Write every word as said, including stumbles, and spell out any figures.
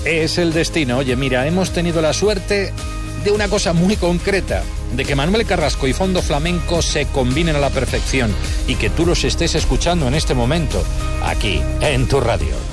es el destino. Oye, mira, hemos tenido la suerte de una cosa muy concreta, de que Manuel Carrasco y Fondo Flamenco se combinen a la perfección y que tú los estés escuchando en este momento, aquí, en tu radio.